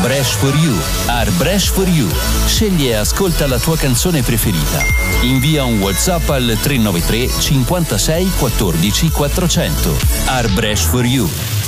Brescia for You. Brescia for You. Scegli e ascolta la tua canzone preferita. Invia un WhatsApp al 393 56 14 400. Brescia for You.